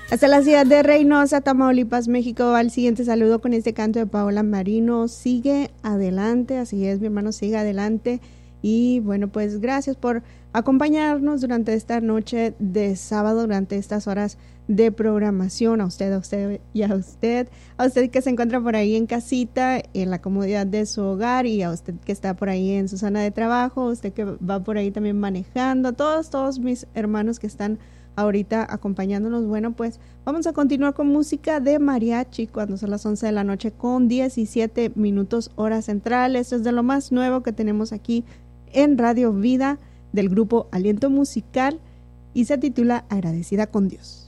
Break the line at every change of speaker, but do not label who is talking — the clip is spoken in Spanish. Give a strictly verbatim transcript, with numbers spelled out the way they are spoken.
Hasta la ciudad de Reynosa, Tamaulipas, México, va el siguiente saludo con este canto de Paola Marino. Sigue adelante, así es, mi hermano, sigue adelante. Y bueno, pues gracias por acompañarnos durante esta noche de sábado, durante estas horas de programación. A usted, a usted y a usted, a usted que se encuentra por ahí en casita, en la comodidad de su hogar, y a usted que está por ahí en su zona de trabajo, usted que va por ahí también manejando, todos, todos mis hermanos que están ahorita acompañándonos. Bueno, pues vamos a continuar con música de mariachi cuando son las once de la noche con diecisiete minutos hora central. Esto es de lo más nuevo que tenemos aquí en Radio Vida del grupo Aliento Musical y se titula Agradecida con Dios.